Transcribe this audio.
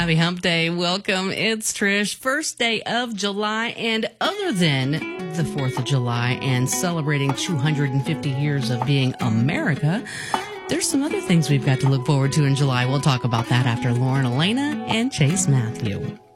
Happy Hump Day. Welcome. It's Trish. First day of July. And other than the 4th of July and celebrating 250 years of being America, there's some other things we've got to look forward to in July. We'll talk about that after Lauren Elena and Chase Matthew.